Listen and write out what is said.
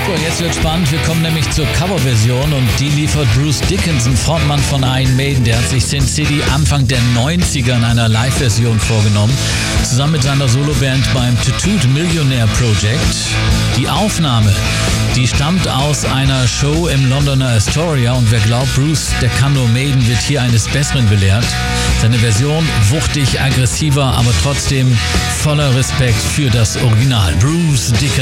So, jetzt wird spannend. Wir kommen nämlich zur Coverversion und die liefert Bruce Dickinson, Frontmann von Iron Maiden. Der hat sich Sin City Anfang der 90er in einer Live-Version vorgenommen, zusammen mit seiner Soloband beim Tattooed Millionaire Project. Die Aufnahme, die stammt aus einer Show im Londoner Astoria und wer glaubt, Bruce, der kann nur Maiden, wird hier eines Besseren belehrt. Seine Version wuchtig, aggressiver, aber trotzdem voller Respekt für das Original. Bruce Dickinson.